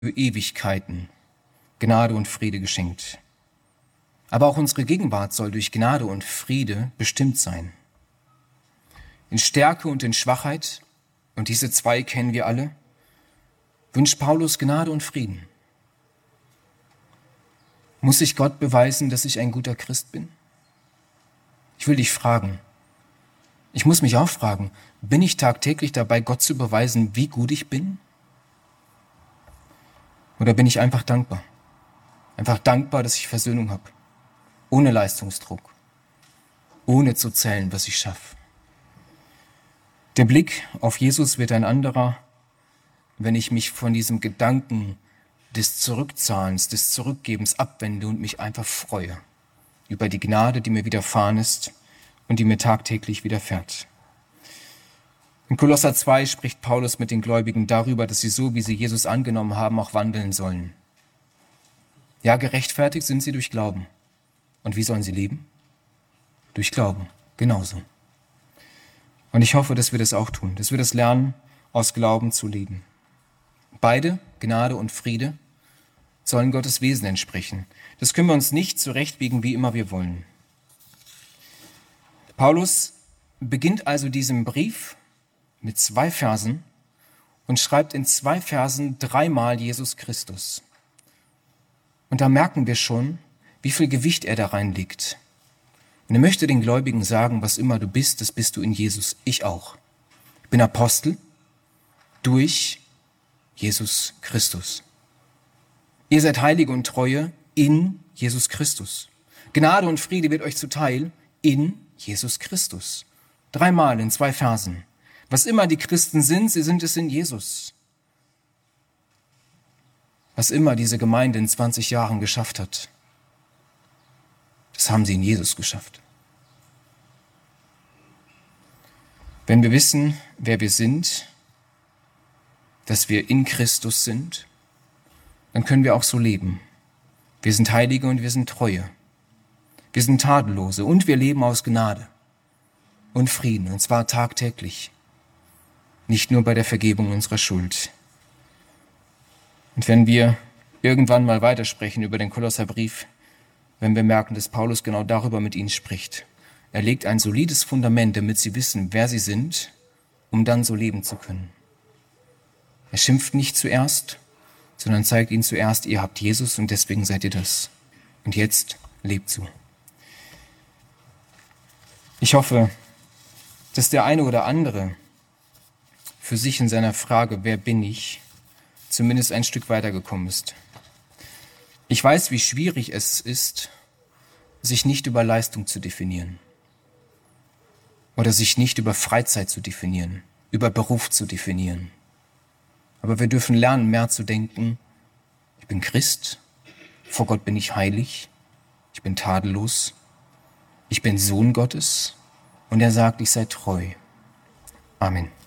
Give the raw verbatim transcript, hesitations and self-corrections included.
für Ewigkeiten Gnade und Friede geschenkt. Aber auch unsere Gegenwart soll durch Gnade und Friede bestimmt sein. In Stärke und in Schwachheit, und diese zwei kennen wir alle, wünscht Paulus Gnade und Frieden. Muss ich Gott beweisen, dass ich ein guter Christ bin? Ich will dich fragen. Ich muss mich auch fragen, bin ich tagtäglich dabei, Gott zu beweisen, wie gut ich bin? Oder bin ich einfach dankbar? Einfach dankbar, dass ich Versöhnung habe. Ohne Leistungsdruck. Ohne zu zählen, was ich schaffe. Der Blick auf Jesus wird ein anderer, wenn ich mich von diesem Gedanken des Zurückzahlens, des Zurückgebens abwende und mich einfach freue über die Gnade, die mir widerfahren ist und die mir tagtäglich widerfährt. In Kolosser zwei spricht Paulus mit den Gläubigen darüber, dass sie so, wie sie Jesus angenommen haben, auch wandeln sollen. Ja, gerechtfertigt sind sie durch Glauben. Und wie sollen sie leben? Durch Glauben, genauso. Und ich hoffe, dass wir das auch tun, dass wir das lernen, aus Glauben zu leben. Beide, Gnade und Friede, sollen Gottes Wesen entsprechen. Das können wir uns nicht zurechtbiegen, wie immer wir wollen. Paulus beginnt also diesen Brief mit zwei Versen und schreibt in zwei Versen dreimal Jesus Christus. Und da merken wir schon, wie viel Gewicht er da reinlegt. Und er möchte den Gläubigen sagen, was immer du bist, das bist du in Jesus. Ich auch. Ich bin Apostel durch Jesus Christus. Ihr seid Heilige und Treue in Jesus Christus. Gnade und Friede wird euch zuteil in Jesus Christus. Dreimal in zwei Versen. Was immer die Christen sind, sie sind es in Jesus. Was immer diese Gemeinde in zwanzig Jahren geschafft hat, das haben sie in Jesus geschafft. Wenn wir wissen, wer wir sind, dass wir in Christus sind, dann können wir auch so leben. Wir sind Heilige und wir sind Treue. Wir sind Tadellose und wir leben aus Gnade und Frieden, und zwar tagtäglich. Nicht nur bei der Vergebung unserer Schuld. Und wenn wir irgendwann mal weitersprechen über den Kolosserbrief, wenn wir merken, dass Paulus genau darüber mit ihnen spricht. Er legt ein solides Fundament, damit sie wissen, wer sie sind, um dann so leben zu können. Er schimpft nicht zuerst, sondern zeigt ihnen zuerst, ihr habt Jesus und deswegen seid ihr das. Und jetzt lebt so. Ich hoffe, dass der eine oder andere für sich in seiner Frage, wer bin ich, zumindest ein Stück weitergekommen ist. Ich weiß, wie schwierig es ist, sich nicht über Leistung zu definieren oder sich nicht über Freizeit zu definieren, über Beruf zu definieren. Aber wir dürfen lernen, mehr zu denken, ich bin Christ, vor Gott bin ich heilig, ich bin tadellos, ich bin Sohn Gottes und er sagt, ich sei treu. Amen.